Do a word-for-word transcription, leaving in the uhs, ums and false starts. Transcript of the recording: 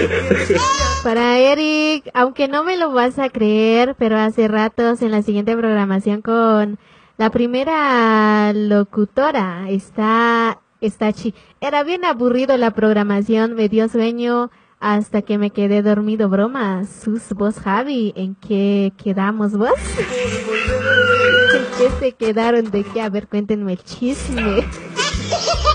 Para Eric, aunque no me lo vas a creer, pero hace ratos en la siguiente programación con la primera locutora, está, está chi. Era bien aburrido la programación, me dio sueño hasta que me quedé dormido. Bromas, sus vos Javi, ¿en qué quedamos vos? ¿En qué se quedaron? ¿De qué? A ver, cuéntenme el chisme.